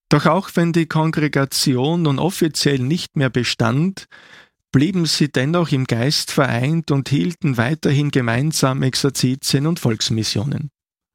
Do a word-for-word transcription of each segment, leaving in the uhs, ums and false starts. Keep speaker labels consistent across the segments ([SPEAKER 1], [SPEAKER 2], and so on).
[SPEAKER 1] Doch auch wenn die Kongregation nun offiziell nicht mehr bestand, blieben sie dennoch im Geist vereint und hielten weiterhin gemeinsam Exerzitien und Volksmissionen.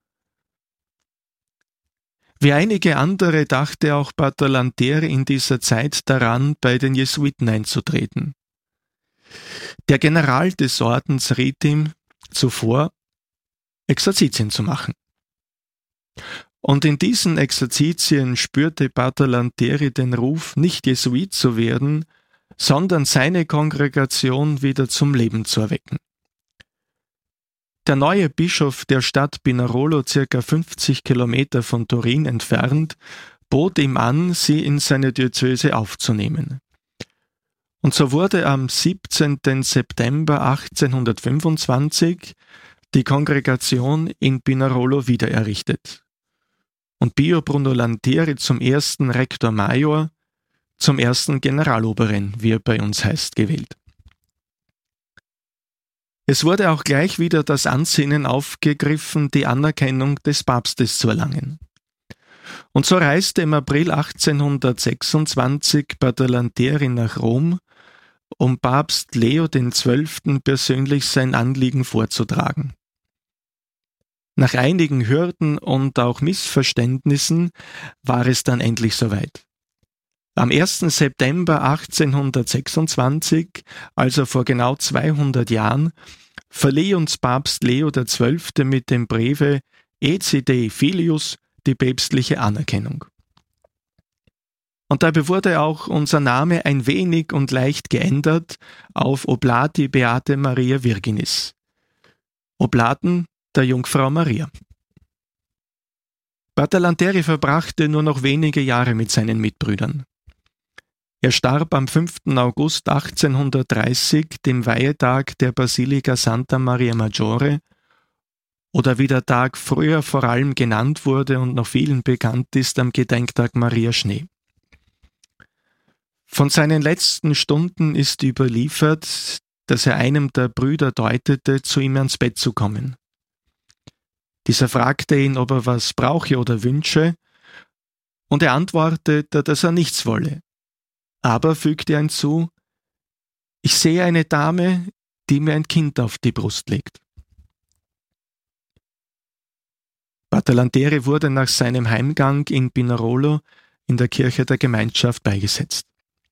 [SPEAKER 1] Wie einige andere dachte auch Pater Lantieri in dieser Zeit daran, bei den Jesuiten einzutreten. Der General des Ordens riet ihm zuvor, Exerzitien zu machen. Und in diesen Exerzitien spürte Pater Lantieri den Ruf, nicht Jesuit zu werden, sondern seine Kongregation wieder zum Leben zu erwecken. Der neue Bischof der Stadt Pinerolo, circa fünfzig Kilometer von Turin entfernt, bot ihm an, sie in seine Diözese aufzunehmen. Und so wurde am siebzehnten September achtzehnhundertfünfundzwanzig die Kongregation in Pinerolo wiedererrichtet und Pio Bruno Lantieri zum ersten Rektor Major, zum ersten Generaloberin, wie er bei uns heißt, gewählt. Es wurde auch gleich wieder das Ansinnen aufgegriffen, die Anerkennung des Papstes zu erlangen. Und so reiste im April achtzehnhundertsechsundzwanzig Pater Lantieri nach Rom, um Papst Leo den Zwölften persönlich sein Anliegen vorzutragen. Nach einigen Hürden und auch Missverständnissen war es dann endlich soweit. Am ersten September achtzehnhundertsechsundzwanzig, also vor genau zweihundert Jahren, verlieh uns Papst Leo der Zwölfte mit dem Breve Ecce Dei Filius die päpstliche Anerkennung. Und dabei wurde auch unser Name ein wenig und leicht geändert auf Oblati Beate Maria Virginis. Oblaten der Jungfrau Maria. Pater Lantieri verbrachte nur noch wenige Jahre mit seinen Mitbrüdern. Er starb am fünften August achtzehnhundertdreißig, dem Weihetag der Basilika Santa Maria Maggiore, oder wie der Tag früher vor allem genannt wurde und noch vielen bekannt ist, am Gedenktag Maria Schnee. Von seinen letzten Stunden ist überliefert, dass er einem der Brüder deutete, zu ihm ans Bett zu kommen. Dieser fragte ihn, ob er was brauche oder wünsche, und er antwortete, dass er nichts wolle. Aber, fügte er hinzu, ich sehe eine Dame, die mir ein Kind auf die Brust legt. Pater Lantieri wurde nach seinem Heimgang in Pinerolo in der Kirche der Gemeinschaft beigesetzt.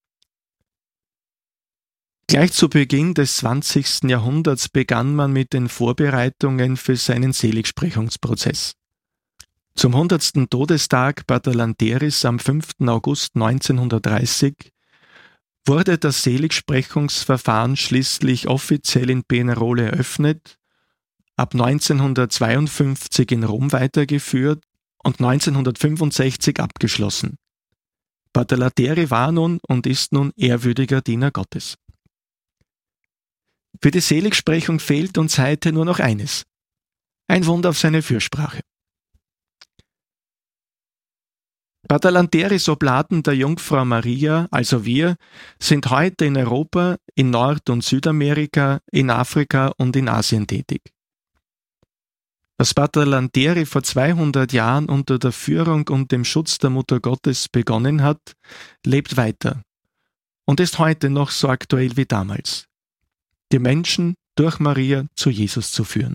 [SPEAKER 1] Gleich zu Beginn des zwanzigsten Jahrhunderts begann man mit den Vorbereitungen für seinen Seligsprechungsprozess. Zum hundertsten Todestag Pater Lantieris am fünften August neunzehnhundertdreißig wurde das Seligsprechungsverfahren schließlich offiziell in Pinerolo eröffnet, ab neunzehnhundertzweiundfünfzig in Rom weitergeführt und neunzehnhundertfünfundsechzig abgeschlossen. Pater Lantieri war nun und ist nun ehrwürdiger Diener Gottes. Für die Seligsprechung fehlt uns heute nur noch eines: ein Wunder auf seine Fürsprache. Pater Lantieris Oblaten der Jungfrau Maria, also wir, sind heute in Europa, in Nord- und Südamerika, in Afrika und in Asien tätig. Was Pater Lantieri vor zweihundert Jahren unter der Führung und dem Schutz der Mutter Gottes begonnen hat, lebt weiter und ist heute noch so aktuell wie damals: die Menschen durch Maria zu Jesus zu führen.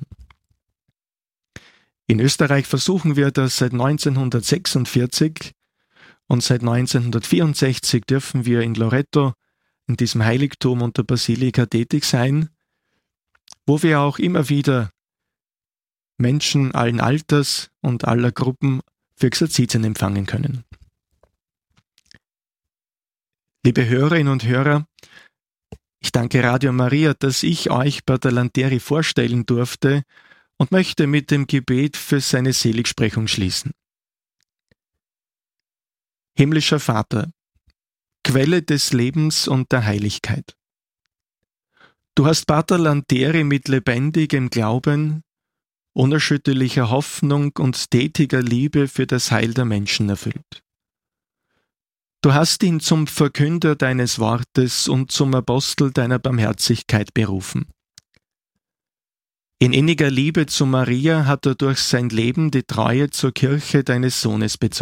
[SPEAKER 1] In Österreich versuchen wir das seit neunzehnhundertsechsundvierzig und seit neunzehnhundertvierundsechzig dürfen wir in Loreto, in diesem Heiligtum und der Basilika tätig sein, wo wir auch immer wieder Menschen allen Alters und aller Gruppen für Exerzitien empfangen können. Liebe Hörerinnen und Hörer, ich danke Radio Maria, dass ich euch Pater Lantieri vorstellen durfte und möchte mit dem Gebet für seine Seligsprechung schließen. Himmlischer Vater, Quelle des Lebens und der Heiligkeit. Du hast Pater Lantieri mit lebendigem Glauben, unerschütterlicher Hoffnung und tätiger Liebe für das Heil der Menschen erfüllt. Du hast ihn zum Verkünder deines Wortes und zum Apostel deiner Barmherzigkeit berufen. In inniger Liebe zu Maria hat er durch sein Leben die Treue zur Kirche deines Sohnes bezeugt.